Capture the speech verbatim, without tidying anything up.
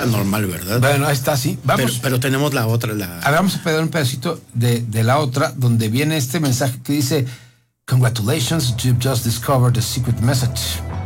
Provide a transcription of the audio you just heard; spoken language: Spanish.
la normal, ¿verdad? Bueno, ahí está, sí. Vamos. Pero, pero tenemos la otra, la... A ver, vamos a pedir un pedacito de, de la otra, donde viene este mensaje que dice: Congratulations, you've just discovered the secret message.